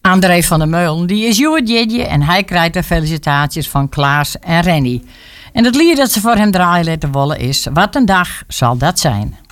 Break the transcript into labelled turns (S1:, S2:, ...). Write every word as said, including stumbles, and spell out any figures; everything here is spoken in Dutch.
S1: André van der Meulen die is jouw Jidje en hij krijgt de felicitaties van Klaas en Rennie. En het lied dat ze voor hem draaien laten wollen is Wat een dag zal dat zijn.